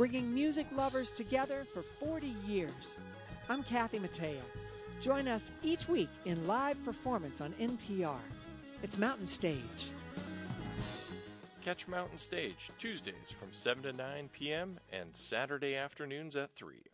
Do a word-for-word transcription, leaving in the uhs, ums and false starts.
bringing music lovers together for forty years. I'm Kathy Mattea. Join us each week in live performance on N P R. It's Mountain Stage. Catch Mountain Stage Tuesdays from seven to nine p.m. and Saturday afternoons at three.